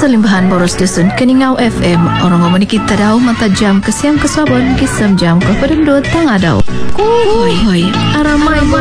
sa limbahan boros desun Kaningaw FM. Orang ngomong kita daw mata jam kesiam kesabon kisam jam kepadundut tangadaw. Hoy, aramay